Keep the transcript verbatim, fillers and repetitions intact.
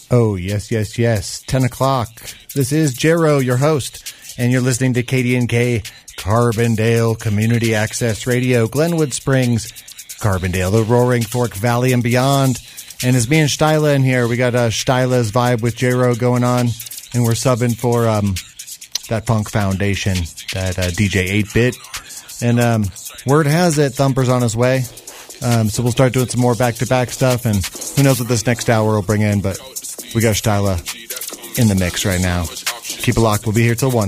Oh, yes, yes, yes. ten o'clock. This is Jero, your host, and you're listening to K D N K, Carbondale Community Access Radio, Glenwood Springs, Carbondale, the Roaring Fork Valley and beyond. And it's me and Styla in here. We got uh, Styla's vibe with Jero going on, and we're subbing for um, that Punk Foundation, that uh, D J eight bit. And um, word has it, Thumper's on his way. Um, so we'll start doing some more back-to-back stuff, and who knows what this next hour will bring in, but we got Styla in the mix right now. Keep it locked. We'll be here till one.